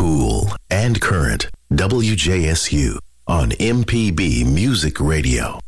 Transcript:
cool, and current. WJSU on MPB Music Radio.